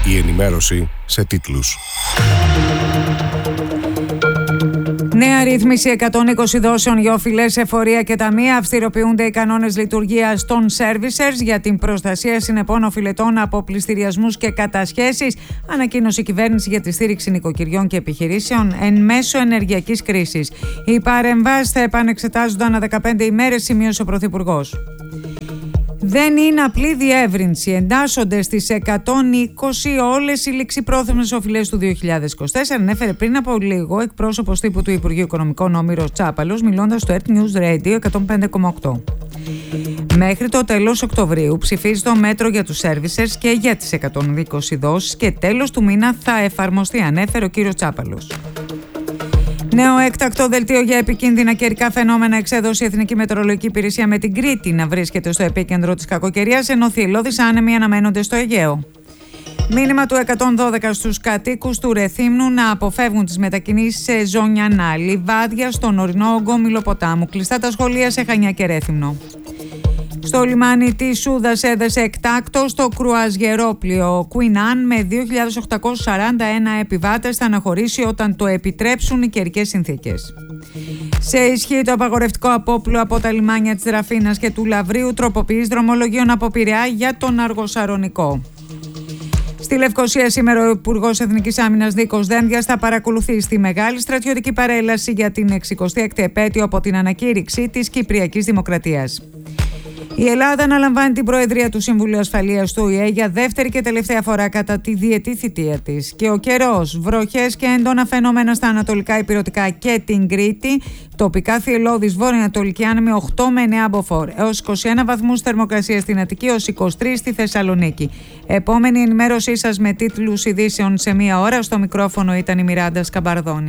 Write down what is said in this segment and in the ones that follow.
Η ενημέρωση σε τίτλους. Νέα ρύθμιση 120 δόσεων για οφειλές εφορία και ταμεία. Αυστηροποιούνται οι κανόνες λειτουργίας των servicers για την προστασία συνεπών οφειλετών από πληστηριασμούς και κατασχέσεις. Ανακοίνωσε η κυβέρνηση για τη στήριξη νοικοκυριών και επιχειρήσεων εν μέσω ενεργειακής κρίσης. Οι παρεμβάσεις θα επανεξετάζονται ανά 15 ημέρες, σημείωσε ο Πρωθυπουργός. Δεν είναι απλή διεύρυνση. Εντάσσονται στις 120 όλες οι ληξιπρόθεσμες οφειλές του 2024, ανέφερε πριν από λίγο εκπρόσωπος τύπου του Υπουργείου Οικονομικών Όμηρος Τσάπαλος, μιλώντας στο Earth News Radio 105,8. Μέχρι το τέλος Οκτωβρίου ψηφίζει το μέτρο για τους servicers και για τις 120 δόσεις και τέλος του μήνα θα εφαρμοστεί, ανέφερε ο κύριος Τσάπαλος. Νέο έκτακτο δελτίο για επικίνδυνα καιρικά φαινόμενα εξέδωσε η Εθνική Μετεωρολογική Υπηρεσία, με την Κρήτη να βρίσκεται στο επίκεντρο της κακοκαιρίας, ενώ θηελώδεις άνεμοι αναμένονται στο Αιγαίο. Μήνυμα του 112 στους κατοίκους του Ρεθύμνου να αποφεύγουν τις μετακινήσεις σε ζωνιανά λιβάδια στον ορεινό όγκο Μιλοποτάμου. Κλειστά τα σχολεία σε Χανιά και Ρέθυμνο. Στο λιμάνι της Σούδας έδεσε εκτάκτο στο κρουαζιερόπλοιο Queen Anne με 2.841 επιβάτες. Θα αναχωρήσει όταν το επιτρέψουν οι καιρικές συνθήκες. Σε ισχύ το απαγορευτικό απόπλου από τα λιμάνια της Ραφίνας και του Λαβρίου, τροποποιείς δρομολογίων από Πειραιά για τον Αργοσαρονικό. Στη Λευκοσία σήμερα ο Υπουργός Εθνικής Άμυνας Νίκος Δένδιας θα παρακολουθήσει τη μεγάλη στρατιωτική παρέλαση για την 66η επέτειο από την ανακήρυξη της Κυπριακής Δημοκρατίας. Η Ελλάδα αναλαμβάνει την Προεδρία του Συμβουλίου Ασφαλείας του ΟΗΕ για δεύτερη και τελευταία φορά κατά τη διετή θητεία της. Και ο καιρός, βροχές και έντονα φαινόμενα στα ανατολικά ηπειρωτικά και την Κρήτη. Τοπικά θυελλώδης βόρειο-ανατολική άνεμη 8 με 9 μποφόρ. Έως 21 βαθμούς θερμοκρασία στην Αττική, έως 23 στη Θεσσαλονίκη. Επόμενη ενημέρωσή σας με τίτλους ειδήσεων σε μία ώρα. Στο μικρόφωνο ήταν η Μιράντα Σκαμπαρδόνη.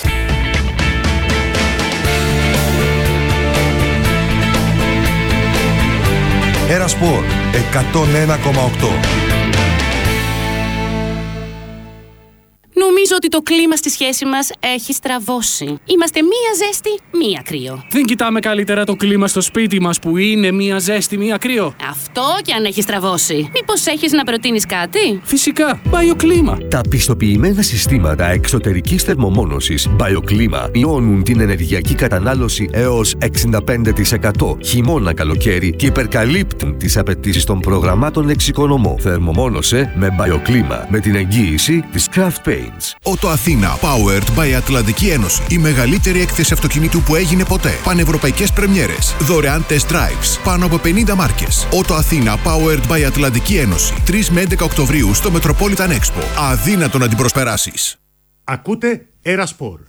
Ερασπορ 101,8. Νομίζω ότι το κλίμα στη σχέση μας έχει στραβώσει. Είμαστε μία ζέστη, μία κρύο. Δεν κοιτάμε καλύτερα το κλίμα στο σπίτι μας που είναι μία ζέστη, μία κρύο? Αυτό κι αν έχει στραβώσει. Μήπως έχεις να προτείνεις κάτι? Φυσικά, BioClima. Τα πιστοποιημένα συστήματα εξωτερικής θερμομόνωσης BioClima μειώνουν την ενεργειακή κατανάλωση έως 65% χειμώνα-καλοκαίρι και υπερκαλύπτουν τις απαιτήσεις των προγραμμάτων εξοικονομώ. Θερμομόνωσε με BioClima με την εγγύηση της Craft Paints. Ότο Αθήνα, powered by Ατλαντική Ένωση. Η μεγαλύτερη έκθεση αυτοκινήτου που έγινε ποτέ. Πανευρωπαϊκές πρεμιέρες. Δωρεάν test drives. Πάνω από 50 μάρκες. Ότο Αθήνα, powered by Ατλαντική Ένωση. 3 με 11 Οκτωβρίου στο Metropolitan Expo. Αδύνατο να την προσπεράσεις. Ακούτε Ερασπορ.